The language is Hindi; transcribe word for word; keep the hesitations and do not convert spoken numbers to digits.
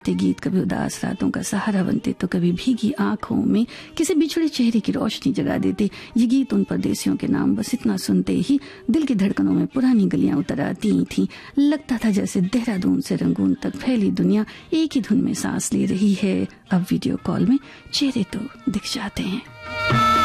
गीत कभी उदास रातों का सहारा बनते तो कभी भीगी आंखों में किसी बिछड़े चेहरे की रोशनी जगा देते। ये गीत उन परदेसियों के नाम बस इतना सुनते ही दिल की धड़कनों में पुरानी गलियां उतर आती थीं। लगता था जैसे देहरादून से रंगून तक फैली दुनिया एक ही धुन में सांस ले रही है। अब वीडियो कॉल में चेहरे तो दिख जाते हैं।